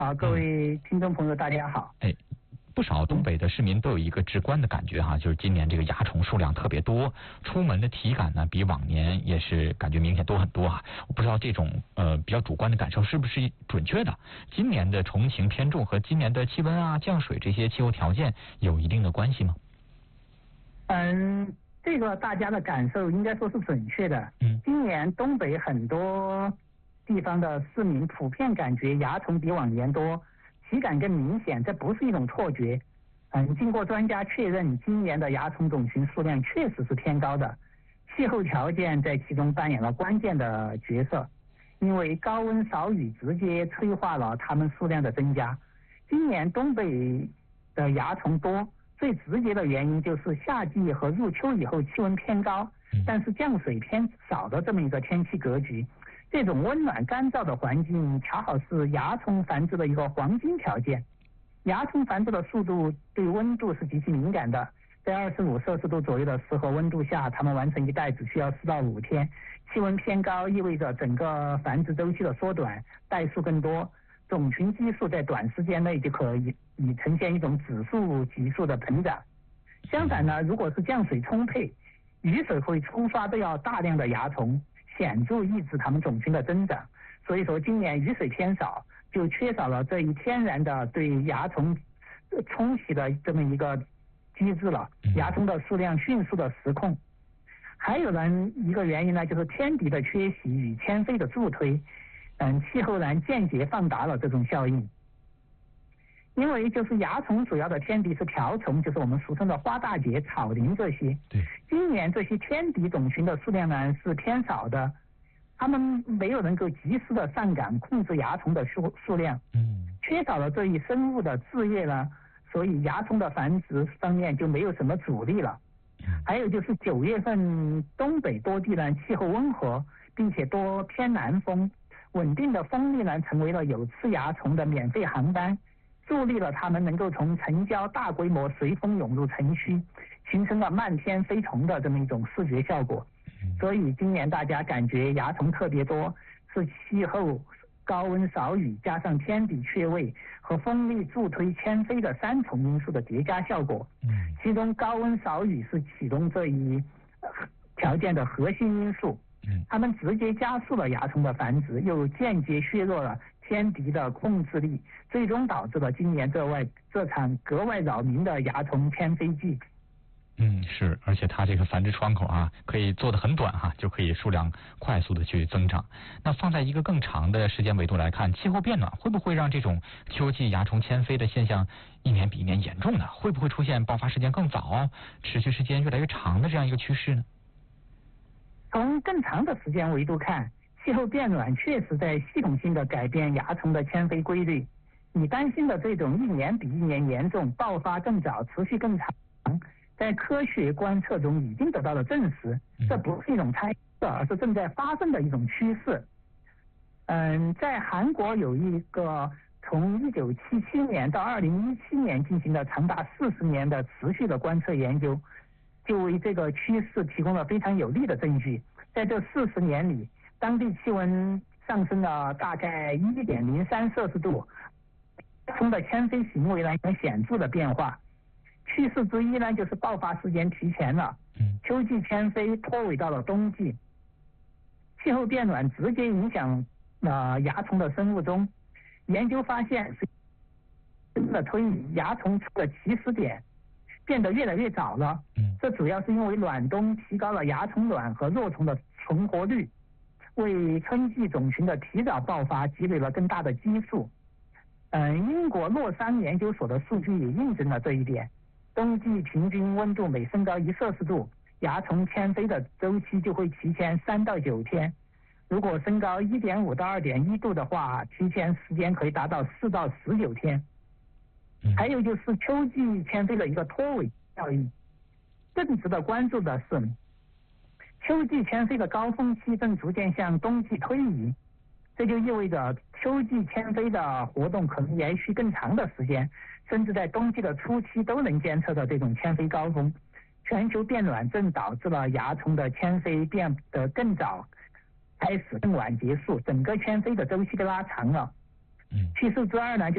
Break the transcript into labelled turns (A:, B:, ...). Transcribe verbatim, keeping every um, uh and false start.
A: 好，各位听众朋友，大家好。
B: 哎，不少东北的市民都有一个直观的感觉哈，就是今年这个蚜虫数量特别多，出门的体感呢比往年也是感觉明显多很多啊。我不知道这种呃比较主观的感受是不是准确的？今年的虫情偏重和今年的气温啊、降水这些气候条件有一定的关系吗？
A: 嗯，这个大家的感受应该说是准确的。
B: 嗯，
A: 今年东北很多地方的市民普遍感觉蚜虫比往年多，体感更明显，这不是一种错觉。嗯，经过专家确认，今年的蚜虫种群数量确实是偏高的，气候条件在其中扮演了关键的角色，因为高温少雨直接催化了它们数量的增加。今年东北的蚜虫多，最直接的原因就是夏季和入秋以后气温偏高，但是降水偏少的这么一个天气格局。这种温暖干燥的环境恰好是蚜虫繁殖的一个黄金条件。蚜虫繁殖的速度对温度是极其敏感的，在二十五摄氏度左右的适合温度下，它们完成一代只需要四到五天。气温偏高意味着整个繁殖周期的缩短，代数更多，种群基数在短时间内就可以以呈现一种指数级数的膨胀。相反呢，如果是降水充沛，雨水会冲刷掉大量的蚜虫，显著抑制它们种群的增长。所以说今年雨水偏少，就缺少了这一天然的对蚜虫冲洗的这么一个机制了，蚜虫的数量迅速的失控。还有呢一个原因呢，就是天敌的缺席与迁飞的助推，嗯，气候呢间接放大了这种效应。因为就是蚜虫主要的天敌是瓢虫，就是我们俗称的花大节、草蛉这些。
B: 对，
A: 今年这些天敌种群的数量呢是偏少的，他们没有能够及时的上岗控制蚜虫的数数量，
B: 嗯，
A: 缺少了这一生物的置业呢，所以蚜虫的繁殖方面就没有什么阻力了。还有就是九月份东北多地呢气候温和，并且多偏南风，稳定的风力呢成为了有刺蚜虫的免费航班，助力了它们能够从城郊大规模随风涌入城区，形成了漫天飞虫的这么一种视觉效果。所以今年大家感觉蚜虫特别多，是气候高温少雨加上天敌缺位和风力助推迁飞的三重因素的叠加效果。其中高温少雨是启动这一条件的核心因素，它们直接加速了蚜虫的繁殖，又间接削弱了天敌的控制力，最终导致了今年这外这场格外扰民的蚜虫迁飞季。
B: 嗯，是，而且它这个繁殖窗口啊，可以做得很短哈、啊，就可以数量快速的去增长。那放在一个更长的时间维度来看，气候变暖会不会让这种秋季蚜虫迁飞的现象一年比一年严重呢？会不会出现爆发时间更早、持续时间越来越长的这样一个趋势呢？
A: 从更长的时间维度看，气候变暖确实在系统性的改变蚜虫的迁飞规律。你担心的这种一年比一年严重、爆发更早、持续更长，在科学观测中已经得到了证实，这不是一种猜测，而是正在发生的一种趋势。嗯，在韩国有一个从一九七七年到二零一七年进行了长达四十年的持续的观测研究，就为这个趋势提供了非常有力的证据。在这四十年里，当地气温上升了大概一点零三摄氏度，蚜虫的迁飞行为呢有显著的变化。趋势之一呢，就是爆发时间提前了，秋季迁飞拖尾到了冬季。气候变暖直接影响了蚜虫的生物钟。研究发现，的推移，蚜虫出的起始点变得越来越早了。这主要是因为暖冬提高了蚜虫卵和若虫的存活率，为春季种群的提早爆发积累了更大的基数。嗯，英国洛桑研究所的数据也印证了这一点。冬季平均温度每升高一摄氏度，蚜虫迁飞的周期就会提前三到九天。如果升高一点五到二点一度的话，提前时间可以达到四到十九天。还有就是秋季迁飞的一个拖尾效应。更值得关注的是，秋季迁飞的高峰期正逐渐向冬季推移，这就意味着秋季迁飞的活动可能延续更长的时间，甚至在冬季的初期都能监测到这种迁飞高峰。全球变暖正导致了蚜虫的迁飞变得更早开始、更晚结束，整个迁飞的周期被拉长了。趋势之二呢，就